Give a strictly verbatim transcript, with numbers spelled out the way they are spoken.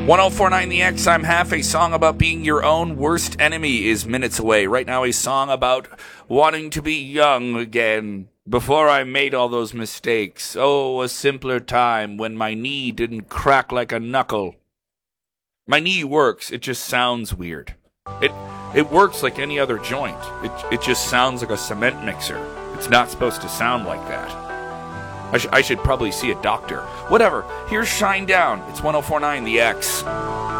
ten forty-nine The X, I'm half. A song about being your own worst enemy is minutes away. Right now, a song about wanting to be young again. Before I made all those mistakes. Oh, a simpler time when my knee didn't crack like a knuckle. My knee works, it just sounds weird. It it works like any other joint. It, it just sounds like a cement mixer. It's not supposed to sound like that. I, sh- I should probably see a doctor. Whatever, here's Shine Down. It's ten forty-nine The X.